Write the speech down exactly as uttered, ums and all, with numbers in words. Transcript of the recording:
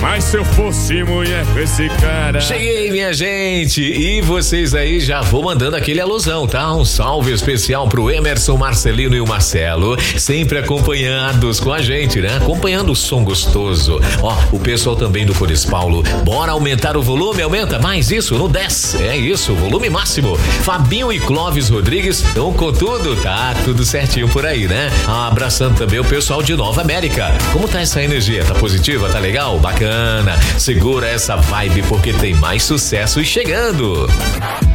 Mas se eu fosse mulher com esse cara. Cheguei, minha gente, e vocês aí já vou mandando aquele alusão, tá? Um salve especial pro Emerson, Marcelino e o Marcelo, sempre acompanhados com a gente, né? Acompanhando o som gostoso. Ó, o pessoal também do Cores Paulo, bora aumentar o volume, aumenta mais isso, no dez, é isso, volume máximo. Fabinho e Clóvis Rodrigues estão com tudo, tá tudo certinho por aí, né? Abraçando também o pessoal de Nova América. Como tá essa energia? Tá positiva? Tá legal? Bacana. Segura essa vibe porque tem mais sucesso chegando.